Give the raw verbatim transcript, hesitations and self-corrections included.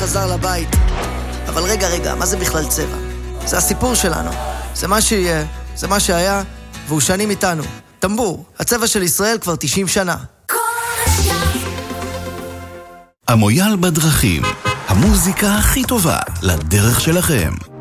חזר לבית. אבל רגע, רגע, מה זה בכלל צבע? זה הסיפור שלנו. זה מה שיהיה, זה מה שהיה, והוא שנים איתנו. טמבור, הצבע של ישראל כבר תשעים שנה. המויאל בדרכים, המוזיקה הכי טובה לדרך שלכם.